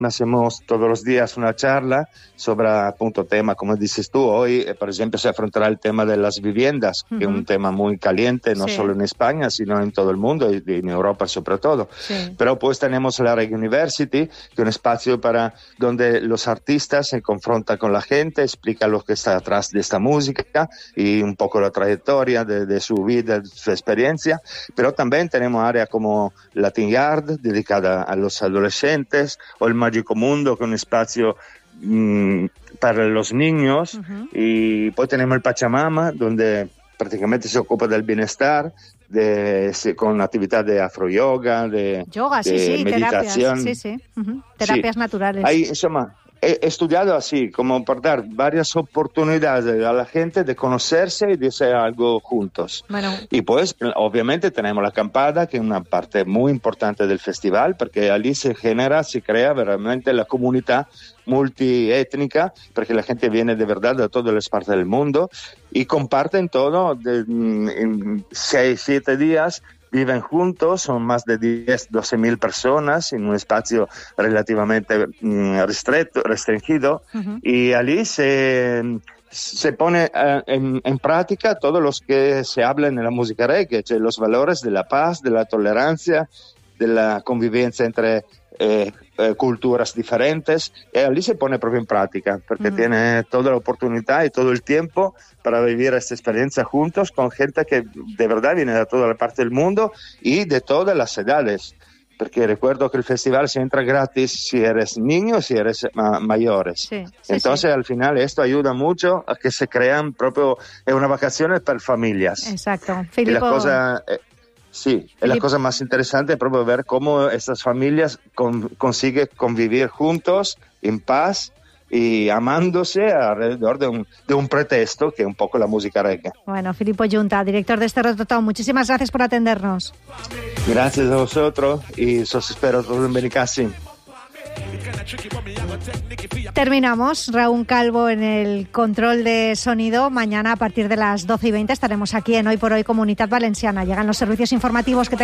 hacemos todos los días una charla sobre punto tema, como dices tú, hoy, por ejemplo, se afrontará el tema de las viviendas, que es un tema muy caliente, no solo en España, sino en todo el mundo, y en Europa sobre todo. Pero pues tenemos la Reggae University, que es un espacio para donde los artistas se confrontan con la gente, explican lo que está atrás de esta música y un poco la trayectoria de su vida, de su experiencia. Pero también tenemos áreas como Latin Yard, dedicada a los adolescentes, o el Mágico Mundo, que es un espacio para los niños, y pues tenemos el Pachamama, donde prácticamente se ocupa del bienestar, con actividad de afro-yoga, de yoga, meditación. Terapias naturales. Ahí, insomma, he estudiado así, como por dar varias oportunidades a la gente de conocerse y de hacer algo juntos. Bueno. Y pues, obviamente, tenemos la acampada, que es una parte muy importante del festival, porque allí se crea realmente la comunidad multiétnica, porque la gente viene de verdad de todas las partes del mundo y comparten todo en 6-7 días. Viven juntos, son más de 10-12 mil personas en un espacio relativamente restringido, y allí se pone en práctica todo lo que se habla en la música reggae, los valores de la paz, de la tolerancia, de la convivencia entre culturas diferentes, y allí se pone proprio en práctica, porque tiene toda la oportunidad y todo el tiempo para vivir esta experiencia juntos con gente que de verdad viene de toda la parte del mundo y de todas las edades, porque recuerdo que el festival se entra gratis si eres niño o si eres mayores. Entonces al final esto ayuda mucho a que se crean proprio unas vacaciones para familias. Exacto. Y la cosa... la cosa más interesante es proprio ver cómo estas familias consiguen convivir juntos, en paz y amándose alrededor de un pretexto que es un poco la música reggae. Bueno, Filippo Giunta, director de este Rototom, muchísimas gracias por atendernos. Gracias a vosotros y os espero todos en Benicassim. Terminamos. Raúl Calvo en el control de sonido. Mañana a partir de las 12:20 estaremos aquí en Hoy por Hoy Comunitat Valenciana. Llegan los servicios informativos que